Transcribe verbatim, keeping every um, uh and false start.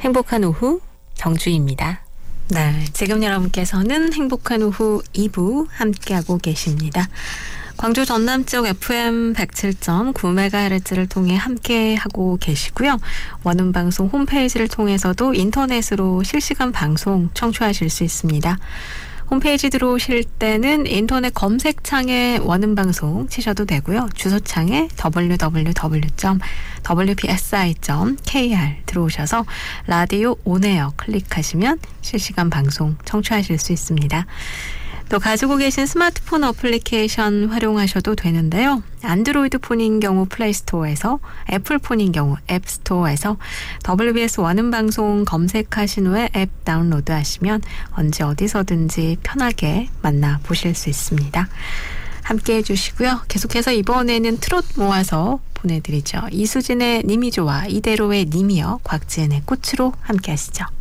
행복한 오후 정주희입니다. 네, 지금 여러분께서는 행복한 오후 이 부 함께하고 계십니다. 광주 전남 쪽 에프엠 백칠 점 구 메가헤르츠를 통해 함께하고 계시고요. 원음방송 홈페이지를 통해서도 인터넷으로 실시간 방송 청취하실 수 있습니다. 홈페이지 들어오실 때는 인터넷 검색창에 원음방송 치셔도 되고요. 주소창에 더블유 더블유 더블유 점 더블유 피 에스 아이 점 케이 알 들어오셔서 라디오 온에어 클릭하시면 실시간 방송 청취하실 수 있습니다. 또 가지고 계신 스마트폰 어플리케이션 활용하셔도 되는데요. 안드로이드 폰인 경우 플레이스토어에서, 애플 폰인 경우 앱스토어에서 더블유비에스 원음방송 검색하신 후에 앱 다운로드 하시면 언제 어디서든지 편하게 만나보실 수 있습니다. 함께해 주시고요. 계속해서 이번에는 트롯 모아서 보내드리죠. 이수진의 님이 좋아, 이대로의 님이여, 곽지은의 꽃으로 함께 하시죠.